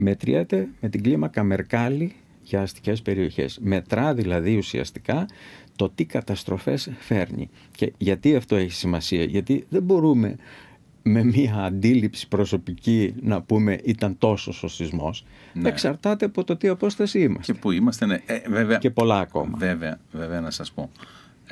μετριέται με την κλίμακα Mercalli για αστικές περιοχές. Μετρά δηλαδή ουσιαστικά το τι καταστροφές φέρνει. Και γιατί αυτό έχει σημασία? Γιατί δεν μπορούμε με μία αντίληψη προσωπική να πούμε ήταν τόσος ο σεισμός. Ναι. Εξαρτάται από το τι απόσταση είμαστε. Και που είμαστε, ναι. Βέβαια, και πολλά ακόμα. Βέβαια να σας πω.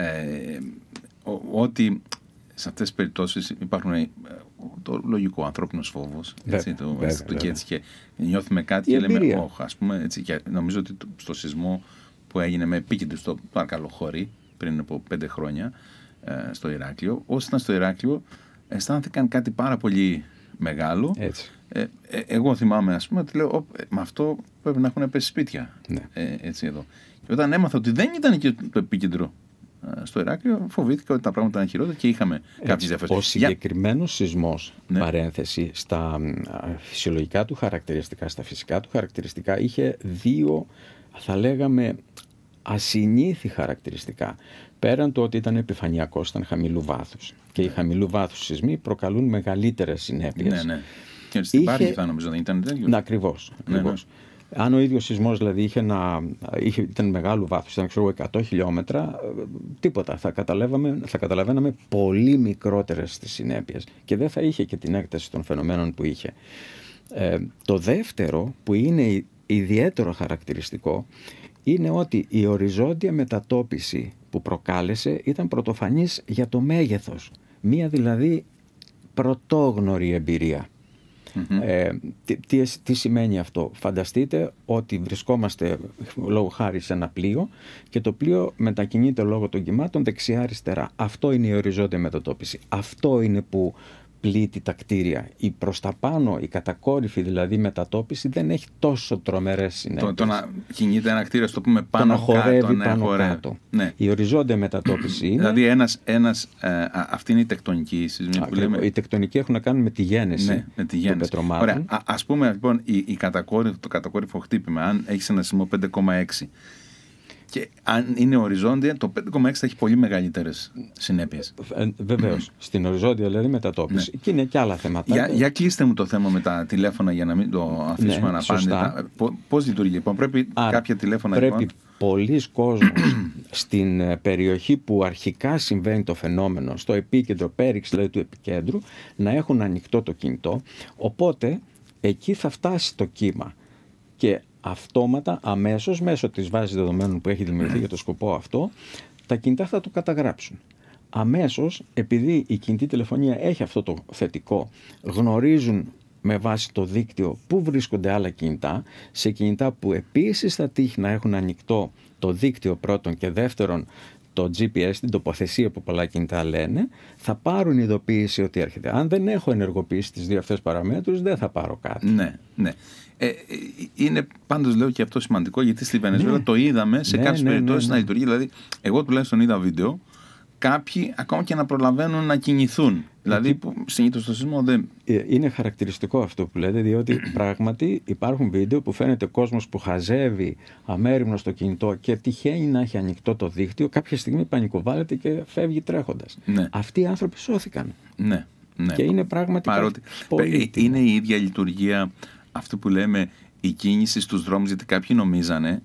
Ότι σε αυτές τις περιπτώσεις υπάρχουν το λογικό ανθρώπινος φόβος. Και νιώθουμε κάτι και λέμε όχι, ας πούμε. Έτσι, και νομίζω ότι στο σεισμό που έγινε με επίκεντρο στο παρακαλώ χωρί πριν από 5 χρόνια στο Ηράκλειο, όσοι ήταν στο Ηράκλειο αισθάνθηκαν κάτι πάρα πολύ μεγάλο. Εγώ θυμάμαι, ας πούμε, ότι λέω με αυτό πρέπει να έχουν πέσει σπίτια. Ναι. Έτσι εδώ. Και όταν έμαθα ότι δεν ήταν και το επίκεντρο στο Ηράκλειο, φοβήθηκα ότι τα πράγματα ήταν χειρότερα και είχαμε κάποιες διαφορές. Ο συγκεκριμένος σεισμός, παρένθεση, στα φυσιολογικά του χαρακτηριστικά, στα φυσικά του χαρακτηριστικά, είχε 2, θα λέγαμε, ασυνήθι χαρακτηριστικά. Πέραν του ότι ήταν επιφανειακός, ήταν χαμηλού βάθους. Και οι χαμηλού βάθους σεισμοί προκαλούν μεγαλύτερες συνέπειες. Ναι. Και στην Πάργηθα νομίζω δεν ήταν τέτοιο. Ναι, ακριβώς. Ναι. Αν ο ίδιος σεισμός δηλαδή ήταν μεγάλου βάθους, ήταν 100 χιλιόμετρα, τίποτα. Θα καταλαβαίναμε πολύ μικρότερες τις συνέπειες και δεν θα είχε και την έκταση των φαινομένων που είχε. Το δεύτερο, που είναι ιδιαίτερο χαρακτηριστικό, είναι ότι η οριζόντια μετατόπιση που προκάλεσε ήταν πρωτοφανής για το μέγεθος. Μία δηλαδή πρωτόγνωρη εμπειρία. Τι σημαίνει αυτό? Φανταστείτε ότι βρισκόμαστε λόγω χάρη σε ένα πλοίο και το πλοίο μετακινείται λόγω των κυμάτων δεξιά-αριστερά. Αυτό είναι η οριζόντια μετατόπιση. Αυτό είναι που πλήττει τα κτίρια. Η προς τα πάνω, η κατακόρυφη δηλαδή μετατόπιση δεν έχει τόσο τρομερές συνέπειες. Το να κινείται ένα κτίριο, στο πούμε πάνω κάτω. Ναι. Η οριζόντια μετατόπιση είναι... Δηλαδή αυτή είναι η τεκτονική σεισμή που λέμε. Η τεκτονική έχουν να κάνουν με τη γέννηση, των πετρωμάτων. Ωραία. Ας πούμε λοιπόν το κατακόρυφο χτύπημα, αν έχεις ένα σεισμό 5,6 και αν είναι οριζόντια, το 5,6 θα έχει πολύ μεγαλύτερες συνέπειες. Βεβαίως. Στην οριζόντια δηλαδή μετατόπιση. Και είναι και άλλα θέματα. Για κλείστε μου το θέμα με τα τηλέφωνα για να μην το αφήσουμε να πάνε. Πώς λειτουργεί λοιπόν? Πρέπει κάποια τηλέφωνα. Πρέπει πολλοί κόσμος στην περιοχή που αρχικά συμβαίνει το φαινόμενο, στο επίκεντρο, πέριξη δηλαδή του επικέντρου, να έχουν ανοιχτό το κινητό. Οπότε εκεί θα φτάσει το κύμα. Και αυτόματα, αμέσως, μέσω της βάσης δεδομένων που έχει δημιουργηθεί για το σκοπό αυτό, τα κινητά θα το καταγράψουν. Αμέσως, επειδή η κινητή τηλεφωνία έχει αυτό το θετικό, γνωρίζουν με βάση το δίκτυο πού βρίσκονται άλλα κινητά, σε κινητά που επίσης θα τύχει να έχουν ανοιχτό το δίκτυο πρώτον και δεύτερον το GPS, την τοποθεσία που πολλά κινητά λένε, θα πάρουν ειδοποίηση ότι έρχεται. Αν δεν έχω ενεργοποιήσει τις 2 αυτές παραμέτρους, δεν θα πάρω κάτι. Ναι. Είναι πάντως, λέω, και αυτό σημαντικό, γιατί στη Βενεζουέλα το είδαμε σε κάποιες περιπτώσεις να λειτουργεί. Δηλαδή, εγώ τουλάχιστον είδα βίντεο, κάποιοι ακόμα και να προλαβαίνουν να κινηθούν. Δηλαδή, που συνήθως στο σεισμό δεν. Είναι χαρακτηριστικό αυτό που λέτε, διότι πράγματι υπάρχουν βίντεο που φαίνεται κόσμος που χαζεύει αμέριμνο στο κινητό και τυχαίνει να έχει ανοιχτό το δίκτυο, κάποια στιγμή πανικοβάλλεται και φεύγει τρέχοντας. Ναι. Αυτοί οι άνθρωποι σώθηκαν. Ναι. Και είναι πράγματι. Είναι η ίδια λειτουργία αυτού που λέμε η κίνηση στους δρόμους, γιατί κάποιοι νομίζανε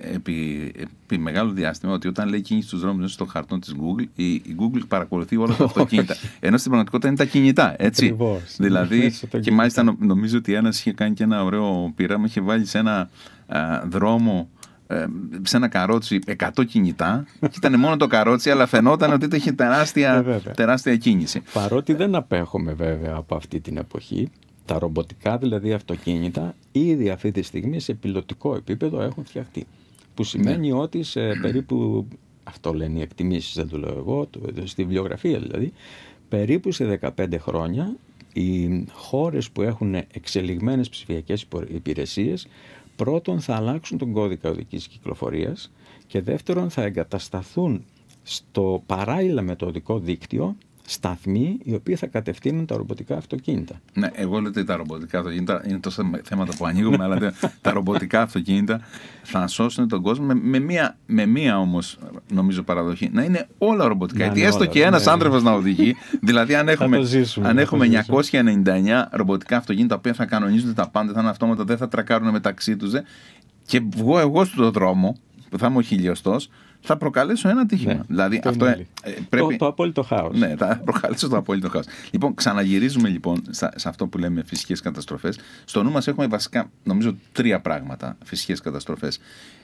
επί μεγάλο διάστημα ότι όταν λέει κίνηση στους δρόμους στο χαρτό της Google, η Google παρακολουθεί όλα τα αυτοκίνητα. Ενώ στην πραγματικότητα είναι τα κινητά, έτσι. Ακριβώς. Δηλαδή, και μάλιστα νομίζω ότι ένας είχε κάνει και ένα ωραίο πείραμα, είχε βάλει σε ένα δρόμο, σε ένα καρότσι 100 κινητά και ήταν μόνο το καρότσι, αλλά φαινόταν ότι είχε τεράστια κίνηση. Παρότι δεν απέχουμε βέβαια από αυτή την εποχή, τα ρομποτικά δηλαδή αυτοκίνητα ήδη αυτή τη στιγμή σε πιλωτικό επίπεδο έχουν φτιαχτεί. Που σημαίνει ότι σε περίπου, αυτό λένε οι εκτιμήσεις, δεν το λέω εγώ, στη βιβλιογραφία δηλαδή, περίπου σε 15 χρόνια οι χώρες που έχουν εξελιγμένες ψηφιακές υπηρεσίες πρώτον θα αλλάξουν τον κώδικα οδικής κυκλοφορίας και δεύτερον θα εγκατασταθούν στο παράλληλα με το οδικό δίκτυο σταθμοί οι οποίοι θα κατευθύνουν τα ρομποτικά αυτοκίνητα. Ναι, εγώ λέω ότι τα ρομποτικά αυτοκίνητα είναι τόσα θέματα που ανοίγουμε, αλλά τα ρομποτικά αυτοκίνητα θα σώσουν τον κόσμο με μία όμως, νομίζω, παραδοχή. Να είναι όλα ρομποτικά. Γιατί έστω και ένας άνθρωπος να οδηγεί, δηλαδή αν έχουμε 999 ρομποτικά αυτοκίνητα τα οποία θα κανονίζονται τα πάντα, θα είναι αυτόματα, δεν θα τρακάρουν μεταξύ τους, και βγω εγώ στον δρόμο, που θα είμαι ο χιλιοστός, θα προκαλέσω ένα ατύχημα. Ναι, δηλαδή αυτό πρέπει. Το απόλυτο χάος. Ναι, θα προκαλέσω το απόλυτο χάος. Λοιπόν, ξαναγυρίζουμε λοιπόν σε αυτό που λέμε φυσικές καταστροφές. Στο νου μας έχουμε βασικά, νομίζω, 3 πράγματα φυσικές καταστροφές.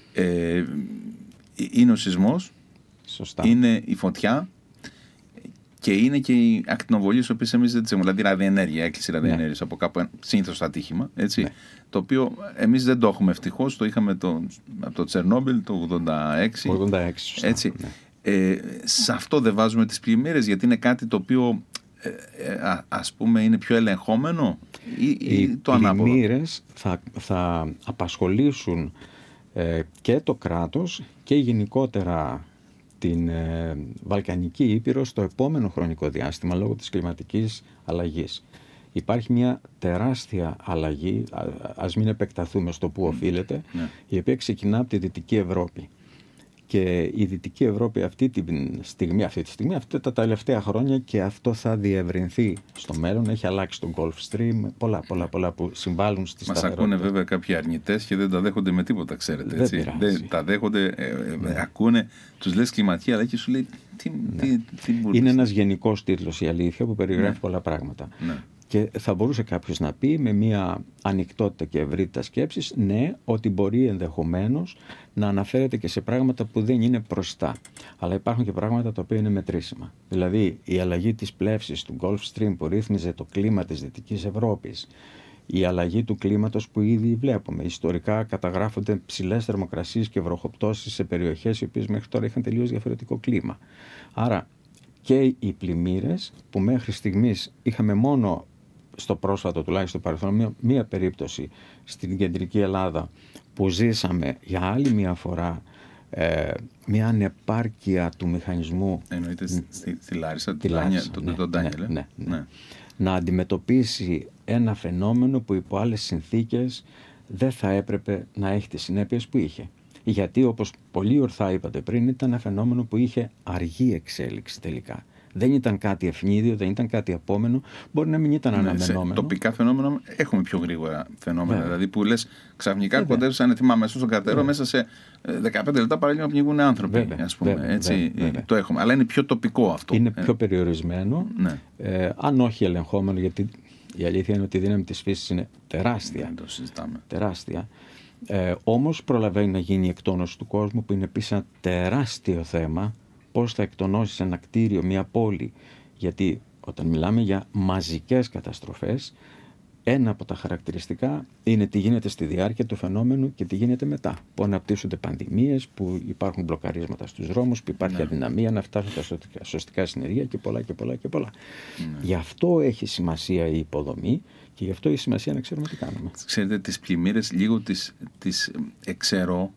Είναι ο σεισμός, είναι η φωτιά και είναι και οι ακτινοβολίες, τις οποίες εμείς δεν τις έχουμε. Δηλαδή ραδιενέργεια, έκκληση ραδιενέργειας από κάπου, συνήθως ατύχημα. Έτσι, ναι. Το οποίο εμείς δεν το έχουμε ευτυχώς. Το είχαμε από το Τσερνόμπιλ το 86. Έτσι. Ναι. Σε αυτό δεν βάζουμε τις πλημμύρες, γιατί είναι κάτι το οποίο ας πούμε είναι πιο ελεγχόμενο ή το ανάποδο. Οι πλημμύρες θα απασχολήσουν και το κράτος και γενικότερα την Βαλκανική Ήπειρο στο επόμενο χρονικό διάστημα λόγω της κλιματικής αλλαγής. Υπάρχει μια τεράστια αλλαγή, ας μην επεκταθούμε στο που οφείλεται, η οποία ξεκινά από τη Δυτική Ευρώπη. Και η Δυτική Ευρώπη αυτή τη στιγμή, αυτά τα τελευταία χρόνια, και αυτό θα διευρυνθεί στο μέλλον, έχει αλλάξει τον Gulf Stream, πολλά που συμβάλλουν στη σταθερότητα. Μας ακούνε βέβαια κάποιοι αρνητές και δεν τα δέχονται με τίποτα, ξέρετε. Έτσι. Δεν τα δέχονται, ακούνε, τους λες κλιματική αλλαγή και σου λέει τι είναι ένας γενικός τίτλος, η αλήθεια, που περιγράφει πολλά πράγματα. Ναι. Και θα μπορούσε κάποιος να πει με μια ανοιχτότητα και ευρύτητα σκέψης, ναι, ότι μπορεί ενδεχομένως να αναφέρεται και σε πράγματα που δεν είναι προστά. Αλλά υπάρχουν και πράγματα τα οποία είναι μετρήσιμα. Δηλαδή η αλλαγή της πλεύσης του Gulf Stream που ρύθμιζε το κλίμα της Δυτικής Ευρώπης, η αλλαγή του κλίματος που ήδη βλέπουμε. Ιστορικά καταγράφονται ψηλές θερμοκρασίες και βροχοπτώσεις σε περιοχές οι οποίες μέχρι τώρα είχαν τελείως διαφορετικό κλίμα. Άρα και οι πλημμύρες που μέχρι στιγμής είχαμε μόνο στο πρόσφατο τουλάχιστον παρελθόν μία περίπτωση στην κεντρική Ελλάδα που ζήσαμε για άλλη μία φορά μία ανεπάρκεια του μηχανισμού. Εννοείται στη Λάρισα, τον Ντάνιελ. Ναι. Να αντιμετωπίσει ένα φαινόμενο που υπό άλλες συνθήκες δεν θα έπρεπε να έχει τις συνέπειες που είχε. Γιατί, όπως πολύ ορθά είπατε πριν, ήταν ένα φαινόμενο που είχε αργή εξέλιξη τελικά. Δεν ήταν κάτι ευνίδιο, δεν ήταν κάτι επόμενο, μπορεί να μην ήταν αναμενόμενο. Σε τοπικά φαινόμενα έχουμε πιο γρήγορα φαινόμενα. Δηλαδή που λες ξαφνικά κοντεύεις, αν θυμάμαι, στον Κατερό, μέσα σε 15 λεπτά παραλίγο να πνιγούν άνθρωποι. Ας πούμε, έτσι, το έχουμε. Αλλά είναι πιο τοπικό αυτό. Είναι πιο περιορισμένο, αν όχι ελεγχόμενο, γιατί η αλήθεια είναι ότι η δύναμη της φύσης είναι τεράστια. Δεν το συζητάμε. Τεράστια. Όμως προλαβαίνει να γίνει η εκτόνωση του κόσμου, που είναι επίσης ένα τεράστιο θέμα. Πώς θα εκτονώσεις ένα κτίριο, μια πόλη. Γιατί όταν μιλάμε για μαζικές καταστροφές, ένα από τα χαρακτηριστικά είναι τι γίνεται στη διάρκεια του φαινόμενου και τι γίνεται μετά. Που αναπτύσσονται πανδημίες, που υπάρχουν μπλοκαρίσματα στους δρόμους, που υπάρχει αδυναμία να φτάσουν τα σωστικά συνεργεία και πολλά. Γι' αυτό έχει σημασία η υποδομή και γι' αυτό έχει σημασία να ξέρουμε τι κάνουμε. Ξέρετε, τις πλημμύρες λίγο τις εξαιρώ.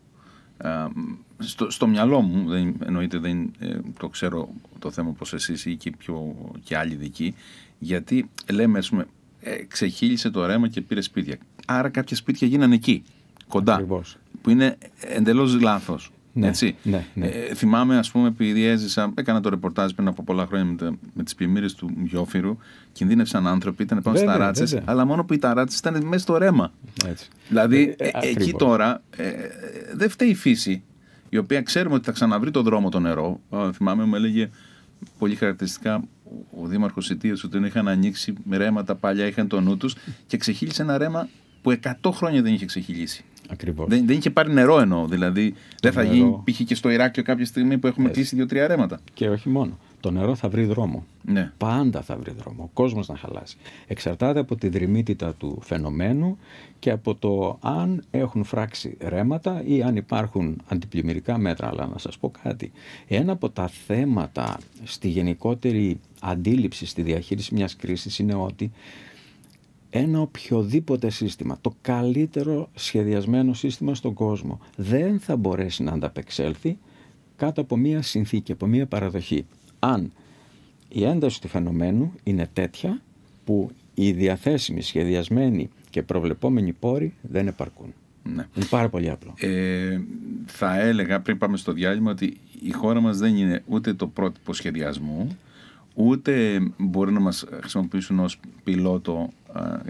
Στο μυαλό μου, εννοείται δεν το ξέρω το θέμα όπως εσείς ή και άλλοι δικοί, γιατί λέμε, ας πούμε, ξεχύλισε το ρέμα και πήρε σπίτια. Άρα κάποια σπίτια γίνανε εκεί, κοντά, ακριβώς, που είναι εντελώς λάθος. Ναι, έτσι. Ναι. Θυμάμαι, ας πούμε, επειδή έκανα το ρεπορτάζ πριν από πολλά χρόνια με τις πλημμύρες του Γιόφυρου, κινδύνευσαν άνθρωποι, ήταν πάνω στις ταράτσες, αλλά μόνο που οι ταράτσες ήταν μέσα στο ρέμα. Έτσι. Δηλαδή, εκεί τώρα δεν φταίει η φύση, η οποία ξέρουμε ότι θα ξαναβρει το δρόμο το νερό. Θυμάμαι, μου έλεγε πολύ χαρακτηριστικά ο Δήμαρχος Σιτίας ότι είχαν ανοίξει ρέματα παλιά, είχαν το νου τους και ξεχύλισε ένα ρέμα που 100 χρόνια δεν είχε ξεχυλήσει. Ακριβώς. Δεν είχε πάρει νερό, εννοώ. Δηλαδή, δεν θα γίνει π.χ. και στο Ηράκλειο κάποια στιγμή που έχουμε κλείσει 2-3 ρέματα. Και όχι μόνο. Το νερό θα βρει δρόμο. Ναι. Πάντα θα βρει δρόμο. Ο κόσμος να χαλάσει. Εξαρτάται από τη δρυμύτητα του φαινομένου και από το αν έχουν φράξει ρέματα ή αν υπάρχουν αντιπλημμυρικά μέτρα. Αλλά να σας πω κάτι. Ένα από τα θέματα στη γενικότερη αντίληψη στη διαχείριση μιας κρίσης είναι ότι ένα οποιοδήποτε σύστημα, το καλύτερο σχεδιασμένο σύστημα στον κόσμο, δεν θα μπορέσει να ανταπεξέλθει κάτω από μία συνθήκη, από μία παραδοχή. Αν Η ένταση του φαινομένου είναι τέτοια που οι διαθέσιμοι, σχεδιασμένοι και προβλεπόμενοι πόροι δεν επαρκούν. Ναι. Είναι πάρα πολύ απλό. Θα έλεγα πριν πάμε στο διάλειμμα ότι η χώρα μας δεν είναι ούτε το πρότυπο σχεδιασμού, ούτε μπορεί να μας χρησιμοποιήσουν ως πιλότο